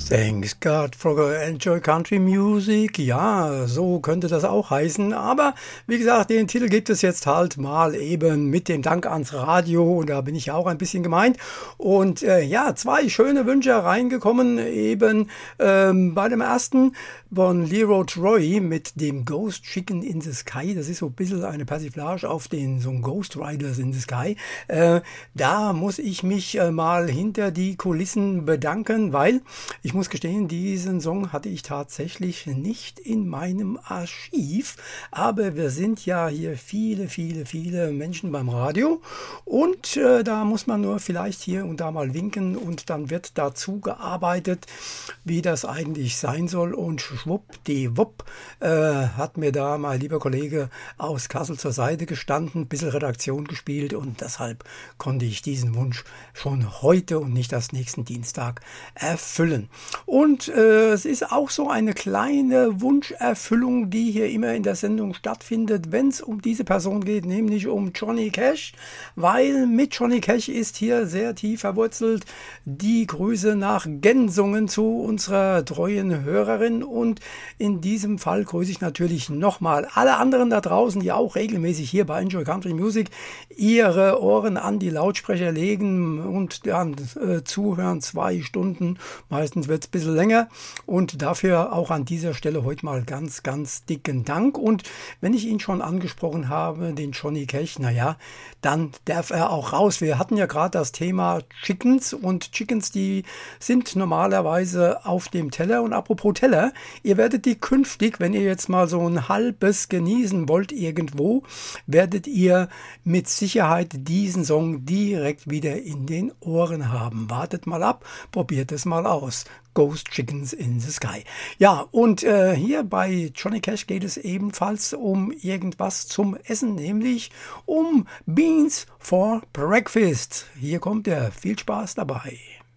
Thanks God for Enjoy Country Music. Ja, so könnte das auch heißen. Aber wie gesagt, den Titel gibt es jetzt halt mal eben mit dem Dank ans Radio. Und da bin ich ja auch ein bisschen gemeint. Und ja, zwei schöne Wünsche reingekommen. Eben bei dem ersten von Leroy Troy mit dem Ghost Chicken in the Sky. Das ist so ein bisschen eine Persiflage auf den so Ghost Riders in the Sky. Da muss ich mich mal hinter die Kulissen bedanken, weil ich muss gestehen, diesen Song hatte ich tatsächlich nicht in meinem Archiv, aber wir sind ja hier viele Menschen beim Radio und da muss man nur vielleicht hier und da mal winken und dann wird dazu gearbeitet, wie das eigentlich sein soll und schwuppdiwupp hat mir da mein lieber Kollege aus Kassel zur Seite gestanden, ein bisschen Redaktion gespielt und deshalb konnte ich diesen Wunsch schon heute und nicht erst nächsten Dienstag erfüllen. Und es ist auch so eine kleine Wunscherfüllung, die hier immer in der Sendung stattfindet, wenn es um diese Person geht, nämlich um Johnny Cash, weil mit Johnny Cash ist hier sehr tief verwurzelt die Grüße nach Gensungen zu unserer treuen Hörerin und in diesem Fall grüße ich natürlich nochmal alle anderen da draußen, die auch regelmäßig hier bei Enjoy Country Music ihre Ohren an die Lautsprecher legen und dann zuhören 2 Stunden, meistens wird es ein bisschen länger und dafür auch an dieser Stelle heute mal ganz dicken Dank und wenn ich ihn schon angesprochen habe, den Johnny Cash, naja, dann darf er auch raus. Wir hatten ja gerade das Thema Chickens und Chickens, die sind normalerweise auf dem Teller und apropos Teller, ihr werdet die künftig, wenn ihr jetzt mal so ein halbes genießen wollt irgendwo, werdet ihr mit Sicherheit diesen Song direkt wieder in den Ohren haben. Wartet mal ab, probiert es mal aus. Ghost Chickens in the Sky. Ja, und hier bei Johnny Cash geht es ebenfalls um irgendwas zum Essen, nämlich um Beans for Breakfast. Hier kommt er. Viel Spaß dabei.